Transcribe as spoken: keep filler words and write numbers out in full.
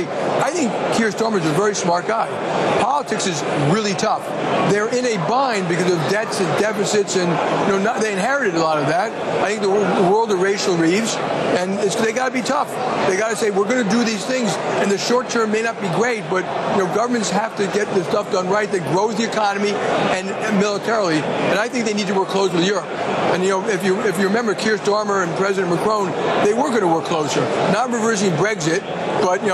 way, I think Keir Starmer is a very smart guy. Politics is really tough. They're in a bind because of debts and deficits, and you know not, they inherited a lot of that. I think the, the world of Rachel Reeves, and it's, they got to be tough. They got to say we're going to do these things, and the short term may not be great, but you know governments have to get the stuff done right that grows the economy and, and militarily. And I think they need to work close with Europe. And you know if you if you remember Keir Starmer and President Macron, they were going to work closer, not reversing Brexit, but you know.